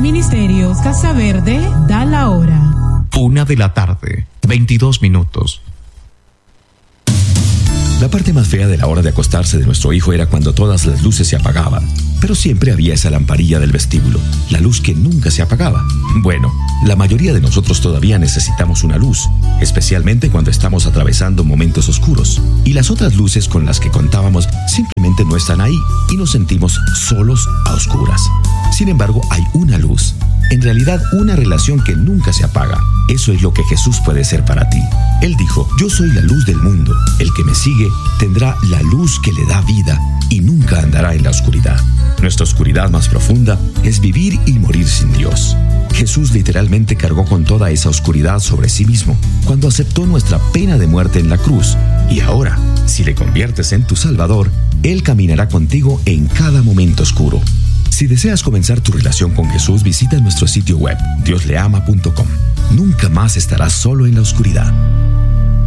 Ministerios Casa Verde da la hora. 1:22 p.m. La parte más fea de la hora de acostarse de nuestro hijo era cuando todas las luces se apagaban, pero siempre había esa lamparilla del vestíbulo, la luz que nunca se apagaba. Bueno, la mayoría de nosotros todavía necesitamos una luz, especialmente cuando estamos atravesando momentos oscuros, y las otras luces con las que contábamos simplemente no están ahí y nos sentimos solos a oscuras. Sin embargo, hay una luz, en realidad una relación que nunca se apaga. Eso es lo que Jesús puede ser para ti. Él dijo: yo soy la luz del mundo, el que me sigue tendrá la luz que le da vida y nunca andará en la oscuridad. Nuestra oscuridad más profunda es vivir y morir sin Dios. Jesús literalmente cargó con toda esa oscuridad sobre sí mismo cuando aceptó nuestra pena de muerte en la cruz. Y ahora, si le conviertes en tu Salvador, Él caminará contigo en cada momento oscuro. Si deseas comenzar tu relación con Jesús, visita nuestro sitio web, diosleama.com. Nunca más estarás solo en la oscuridad.